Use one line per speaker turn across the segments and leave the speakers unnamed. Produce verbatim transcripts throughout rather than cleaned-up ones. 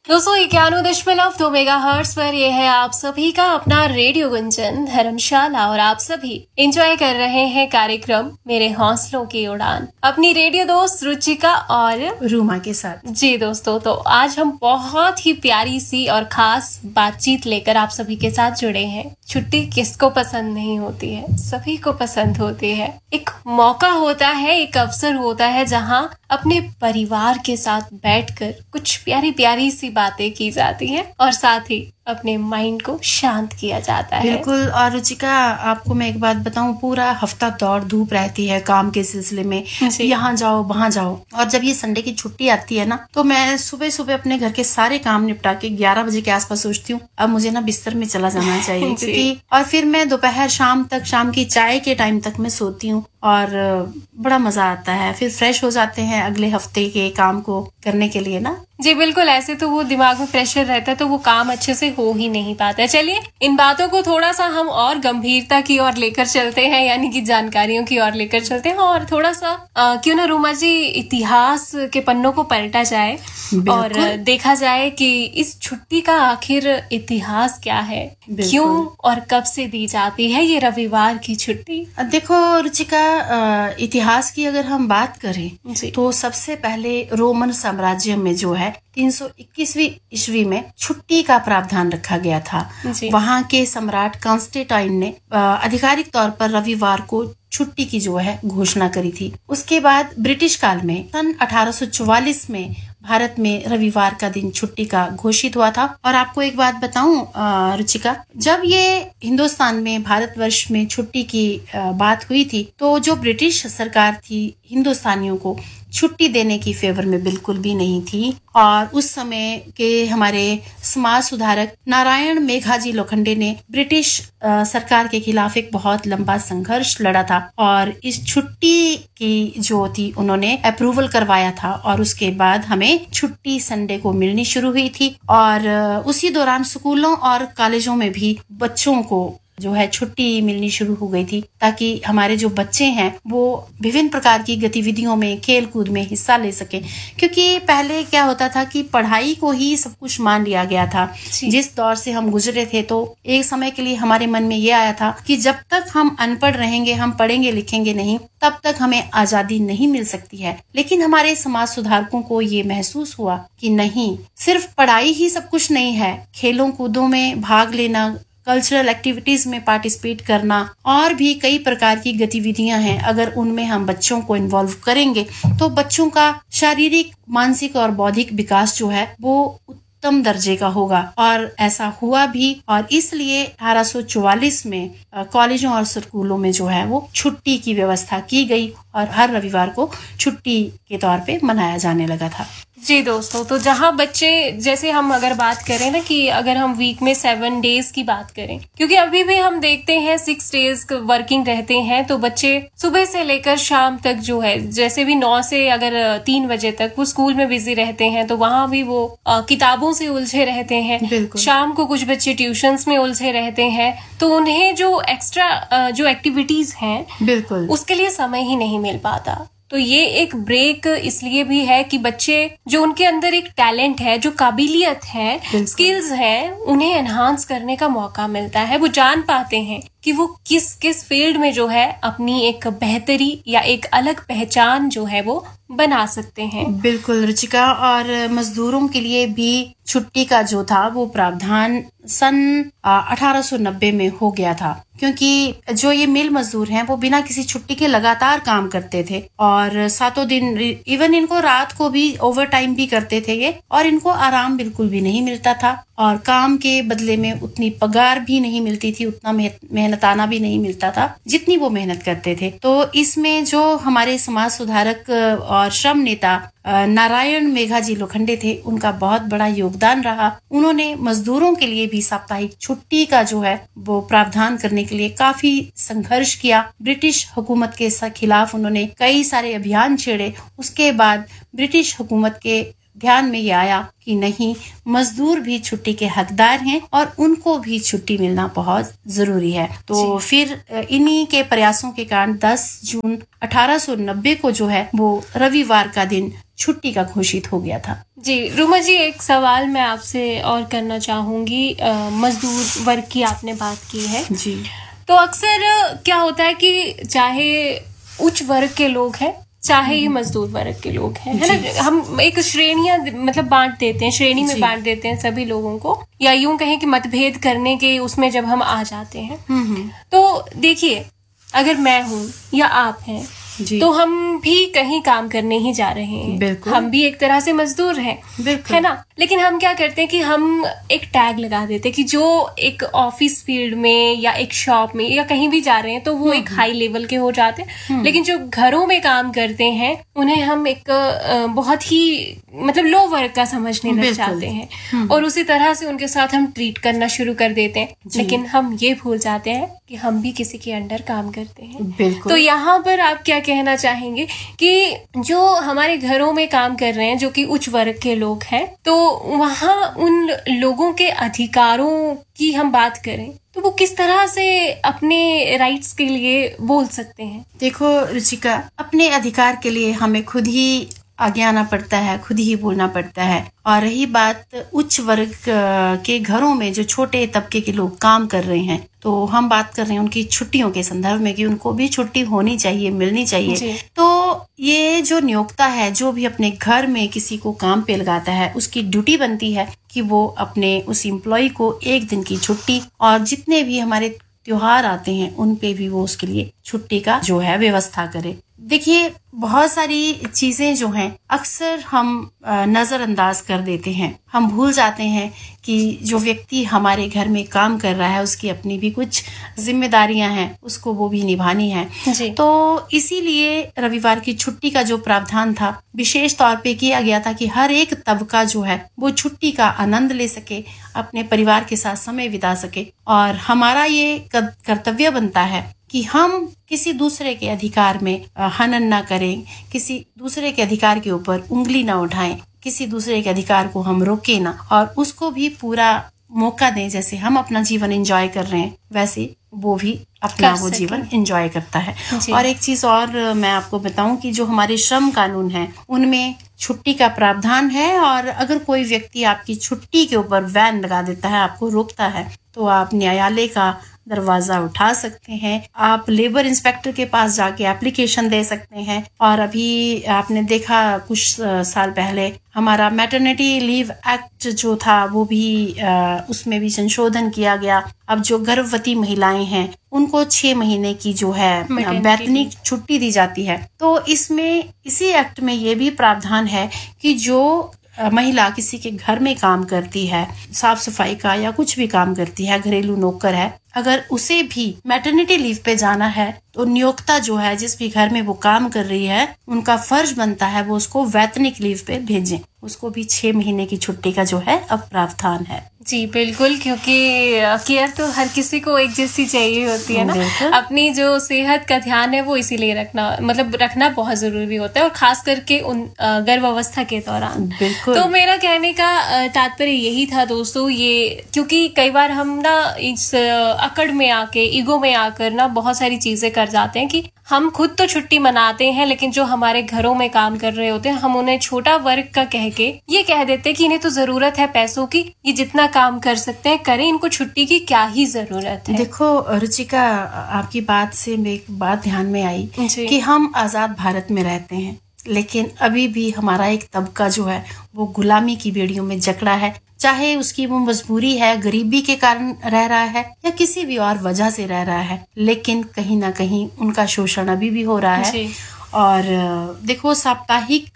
दोस्तों इक्यानवे दशमलव दो मेगा हर्ट्ज पर ये है आप सभी का अपना रेडियो गुंजन धर्मशाला और आप सभी एंजॉय कर रहे हैं कार्यक्रम मेरे हौसलों की उड़ान अपनी रेडियो दोस्त रुचिका और
रूमा के साथ।
जी दोस्तों, तो आज हम बहुत ही प्यारी सी और खास बातचीत लेकर आप सभी के साथ जुड़े हैं। छुट्टी किसको पसंद नहीं होती है, सभी को पसंद होती है। एक मौका होता है, एक अवसर होता है जहाँ अपने परिवार के साथ बैठकर कुछ प्यारी प्यारी सी बातें की जाती हैं और साथ ही अपने माइंड को शांत किया जाता है।
बिल्कुल। और रुचिका, आपको मैं एक बात बताऊं, पूरा हफ्ता दौड़ धूप रहती है काम के सिलसिले में, यहाँ जाओ वहाँ जाओ, और जब ये संडे की छुट्टी आती है ना, तो मैं सुबह सुबह अपने घर के सारे काम निपटा के ग्यारह बजे के आसपास सोचती हूँ अब मुझे ना बिस्तर में चला जाना चाहिए क्योंकि और फिर मैं दोपहर शाम तक, शाम की चाय के टाइम तक मैं सोती हूँ और बड़ा मजा आता है। फिर फ्रेश हो जाते हैं अगले हफ्ते के काम को करने के लिए ना।
जी बिल्कुल, ऐसे तो वो दिमाग में प्रेशर रहता है तो वो काम अच्छे से हो ही नहीं पाता है। चलिए इन बातों को थोड़ा सा हम और गंभीरता की ओर लेकर चलते हैं, यानी कि जानकारियों की ओर लेकर चलते हैं और थोड़ा सा आ, क्यों ना रूमा जी इतिहास के पन्नों को पलटा जाए और देखा जाए कि इस छुट्टी का आखिर इतिहास क्या है, क्यों और कब से दी जाती है ये रविवार की छुट्टी।
देखो रुचिका, इतिहास की अगर हम बात करें तो सबसे पहले रोमन साम्राज्य में जो है तीन सौ इक्कीसवीं ईस्वी में छुट्टी का प्रावधान रखा गया था। वहाँ के सम्राट कॉन्स्टेंटाइन ने आधिकारिक तौर पर रविवार को छुट्टी की जो है घोषणा करी थी। उसके बाद ब्रिटिश काल में सन अठारह सौ चौवालीस में भारत में रविवार का दिन छुट्टी का घोषित हुआ था। और आपको एक बात बताऊं रुचिका, जब ये हिंदुस्तान में भारतवर्ष में छुट्टी की बात हुई थी तो जो ब्रिटिश सरकार थी हिंदुस्तानियों को छुट्टी देने की फेवर में बिल्कुल भी नहीं थी। और उस समय के हमारे समाज सुधारक नारायण मेघाजी लोखंडे ने ब्रिटिश आ, सरकार के खिलाफ एक बहुत लंबा संघर्ष लड़ा था और इस छुट्टी की जो थी उन्होंने अप्रूवल करवाया था और उसके बाद हमें छुट्टी संडे को मिलनी शुरू हुई थी। और उसी दौरान स्कूलों और कॉलेजों में भी बच्चों को जो है छुट्टी मिलनी शुरू हो गई थी ताकि हमारे जो बच्चे हैं वो विभिन्न प्रकार की गतिविधियों में, खेल कूद में हिस्सा ले सके। क्योंकि पहले क्या होता था कि पढ़ाई को ही सब कुछ मान लिया गया था। जिस दौर से हम गुजरे थे तो एक समय के लिए हमारे मन में ये आया था कि जब तक हम अनपढ़ रहेंगे, हम पढ़ेंगे लिखेंगे नहीं, तब तक हमें आजादी नहीं मिल सकती है। लेकिन हमारे समाज सुधारकों को ये महसूस हुआ कि नहीं, सिर्फ पढ़ाई ही सब कुछ नहीं है, खेलों कूदों में भाग लेना, कल्चरल एक्टिविटीज में पार्टिसिपेट करना और भी कई प्रकार की गतिविधियां हैं। अगर उनमें हम बच्चों को इन्वॉल्व करेंगे तो बच्चों का शारीरिक, मानसिक और बौद्धिक विकास जो है वो उत्तम दर्जे का होगा। और ऐसा हुआ भी और इसलिए अठारह सौ चौवालीस में कॉलेजों और स्कूलों में जो है वो छुट्टी की व्यवस्था की गई और हर रविवार को छुट्टी के तौर पे मनाया जाने लगा था।
जी दोस्तों, तो जहाँ बच्चे, जैसे हम अगर बात करें ना कि अगर हम वीक में सेवन डेज की बात करें, क्योंकि अभी भी हम देखते हैं सिक्स डेज वर्किंग रहते हैं, तो बच्चे सुबह से लेकर शाम तक जो है, जैसे भी नौ से अगर तीन बजे तक वो स्कूल में बिजी रहते हैं तो वहाँ भी वो आ, किताबों से उलझे रहते हैं। शाम को कुछ बच्चे ट्यूशंस में उलझे रहते हैं, तो उन्हें जो एक्स्ट्रा जो एक्टिविटीज हैं बिल्कुल उसके लिए समय ही नहीं मिल पाता। तो ये एक ब्रेक इसलिए भी है कि बच्चे जो उनके अंदर एक टैलेंट है, जो काबिलियत है, स्किल्स है, उन्हें एनहांस करने का मौका मिलता है। वो जान पाते हैं कि वो किस किस फील्ड में जो है अपनी एक बेहतरी या एक अलग पहचान जो है वो बना सकते हैं।
बिल्कुल रुचिका, और मजदूरों के लिए भी छुट्टी का जो था वो प्रावधान सन अठारह सौ नब्बे में हो गया था, क्योंकि जो ये मिल मजदूर हैं वो बिना किसी छुट्टी के लगातार काम करते थे और सातों दिन, इवन इनको रात को भी ओवर टाइम भी करते थे ये, और इनको आराम बिल्कुल भी नहीं मिलता था और काम के बदले में उतनी पगार भी नहीं मिलती थी, उतना मेहनताना भी नहीं मिलता था जितनी वो मेहनत करते थे। तो इसमें जो हमारे समाज सुधारक और श्रम नेता नारायण मेघाजी लोखंडे थे, उनका बहुत बड़ा योगदान रहा। उन्होंने मजदूरों के लिए भी साप्ताहिक छुट्टी का जो है वो प्रावधान करने के लिए काफी संघर्ष किया। ब्रिटिश हुकूमत के खिलाफ उन्होंने कई सारे अभियान छेड़े। उसके बाद ब्रिटिश हुकूमत के ध्यान में ये आया कि नहीं, मजदूर भी छुट्टी के हकदार हैं और उनको भी छुट्टी मिलना बहुत जरूरी है। तो फिर इन्हीं के प्रयासों के कारण दस जून अठारह सौ नब्बे को जो है वो रविवार का दिन छुट्टी का घोषित हो गया था।
जी रूमा जी, एक सवाल मैं आपसे और करना चाहूंगी। मजदूर वर्ग की आपने बात की है
जी,
तो अक्सर क्या होता है कि चाहे उच्च वर्ग के लोग हैं चाहे ये मजदूर वर्ग के लोग हैं, है ना, हम एक श्रेणियां मतलब बांट देते हैं, श्रेणी में बांट देते हैं सभी लोगों को, या यूं कहें कि मतभेद करने के उसमें जब हम आ जाते हैं। तो देखिए, अगर मैं हूं या आप हैं तो हम भी कहीं काम करने ही जा रहे हैं, हम भी एक तरह से मजदूर हैं, है ना। लेकिन हम क्या करते हैं कि हम एक टैग लगा देते हैं कि जो एक ऑफिस फील्ड में या एक शॉप में या कहीं भी जा रहे हैं तो वो एक हाई लेवल के हो जाते हैं, लेकिन जो घरों में काम करते हैं उन्हें हम एक बहुत ही मतलब लो वर्ग का समझने लग जाते हैं और उसी तरह से उनके साथ हम ट्रीट करना शुरू कर देते हैं। लेकिन हम ये भूल जाते हैं कि हम भी किसी के अंडर काम करते हैं। तो यहाँ पर आप क्या कहना चाहेंगे कि जो हमारे घरों में काम कर रहे हैं जो कि उच्च वर्ग के लोग हैं, तो वहाँ उन लोगों के अधिकारों की हम बात करें तो वो किस तरह से अपने राइट्स के लिए बोल सकते हैं?
देखो रुचिका, अपने अधिकार के लिए हमें खुद ही आगे आना पड़ता है, खुद ही बोलना पड़ता है। और रही बात उच्च वर्ग के घरों में जो छोटे तबके के लोग काम कर रहे हैं, तो हम बात कर रहे हैं उनकी छुट्टियों के संदर्भ में कि उनको भी छुट्टी होनी चाहिए, मिलनी चाहिए। तो ये जो नियोक्ता है जो भी अपने घर में किसी को काम पे लगाता है, उसकी ड्यूटी बनती है कि वो अपने उस एम्प्लॉय को एक दिन की छुट्टी और जितने भी हमारे त्योहार आते हैं उन पे भी वो उसके लिए छुट्टी का जो है व्यवस्था करे। देखिए, बहुत सारी चीजें जो हैं अक्सर हम नजरअंदाज कर देते हैं। हम भूल जाते हैं कि जो व्यक्ति हमारे घर में काम कर रहा है उसकी अपनी भी कुछ जिम्मेदारियां हैं, उसको वो भी निभानी है। तो इसीलिए रविवार की छुट्टी का जो प्रावधान था विशेष तौर पे किया गया था कि हर एक तबका जो है वो छुट्टी का आनंद ले सके, अपने परिवार के साथ समय बिता सके। और हमारा ये कर्तव्य बनता है कि हम किसी दूसरे के अधिकार में हनन ना करें, किसी दूसरे के अधिकार के ऊपर उंगली ना उठाएं, किसी दूसरे के अधिकार को हम रोके ना और उसको भी पूरा मौका दें। जैसे हम अपना जीवन एंजॉय कर रहे हैं वैसे वो भी अपना वो जीवन एंजॉय करता है। और एक चीज और मैं आपको बताऊं कि जो हमारे श्रम कानून हैं उनमें छुट्टी का प्रावधान है और अगर कोई व्यक्ति आपकी छुट्टी के ऊपर बैन लगा देता है, आपको रोकता है, तो आप न्यायालय का दरवाजा उठा सकते हैं। आप लेबर इंस्पेक्टर के पास जाके एप्लीकेशन दे सकते हैं। और अभी आपने देखा कुछ साल पहले हमारा मैटरनिटी लीव एक्ट जो था वो भी आ, उसमें भी संशोधन किया गया। अब जो गर्भवती महिलाएं हैं उनको छह महीने की जो है वैतनिक छुट्टी दी जाती है। तो इसमें इसी एक्ट में ये भी प्रावधान है कि जो महिला किसी के घर में काम करती है, साफ सफाई का या कुछ भी काम करती है, घरेलू नौकर है, अगर उसे भी मैटरनिटी लीव पे जाना है तो नियोक्ता जो है जिस भी घर में वो काम कर रही है उनका फर्ज बनता है वो उसको वैतनिक लीव पे भेजें। उसको भी छह महीने की छुट्टी का जो है अब प्रावधान है।
जी बिल्कुल, क्योंकि केयर तो हर किसी को एक जैसी चाहिए होती है ना। अपनी जो सेहत का ध्यान है वो इसीलिए रखना मतलब रखना बहुत जरूरी होता है और खास करके उन गर्भावस्था के दौरान। तो मेरा कहने का तात्पर्य यही था दोस्तों, ये क्योंकि कई बार हम ना इस अकड़ में आके ईगो में आकर ना बहुत सारी चीजें कर जाते हैं कि हम खुद तो छुट्टी मनाते हैं लेकिन जो हमारे घरों में काम कर रहे होते हैं हम उन्हें छोटा वर्ग का कह के ये कह देते हैं कि इन्हें तो जरूरत है पैसों की, ये जितना काम कर सकते हैं करें, इनको छुट्टी की क्या ही जरूरत है।
देखो रुचिका, आपकी बात से मेरी एक बात ध्यान में आई कि हम आजाद भारत में रहते हैं लेकिन अभी भी हमारा एक तबका जो है वो गुलामी की बेड़ियों में जकड़ा है। चाहे उसकी वो मजबूरी है, गरीबी के कारण रह रहा है या किसी भी और वजह से रह रहा है, लेकिन कहीं ना कहीं उनका शोषण अभी भी हो रहा है। और देखो, साप्ताहिक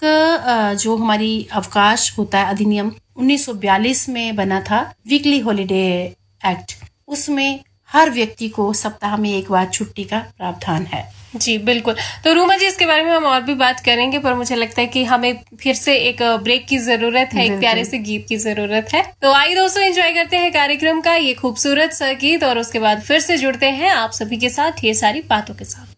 जो हमारी अवकाश होता है अधिनियम उन्नीस सौ बयालीस में बना था, वीकली हॉलिडे एक्ट, उसमें हर व्यक्ति को सप्ताह में एक बार छुट्टी का प्रावधान है।
जी बिल्कुल। तो रूमा जी, इसके बारे में हम और भी बात करेंगे पर मुझे लगता है कि हमें फिर से एक ब्रेक की जरूरत है, एक प्यारे से गीत की जरूरत है। तो आइए दोस्तों, एंजॉय करते हैं कार्यक्रम का ये खूबसूरत सा गीत और उसके बाद फिर से जुड़ते हैं आप सभी के साथ ढेर सारी बातों के साथ।